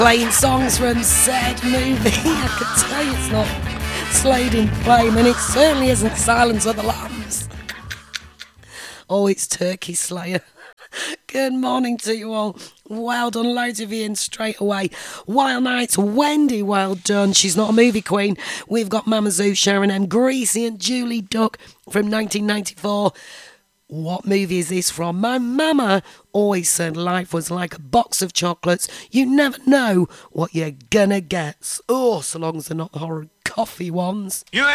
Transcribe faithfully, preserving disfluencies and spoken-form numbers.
Playing songs from said movie. I can tell you it's not Slade in Flame, and it certainly isn't Silence of the Lambs. Oh, it's Turkey Slayer. Good morning to you all. Well done, loads of you in straight away. Wild Nights, Wendy, well done. She's not a movie queen. We've got Mama Zoo, Sharon M, Greasy and Julie Duck from nineteen ninety-four. What movie is this from? My mama always said life was like a box of chocolates. You never know what you're gonna get. Oh, so long as they're not the horrid coffee ones. You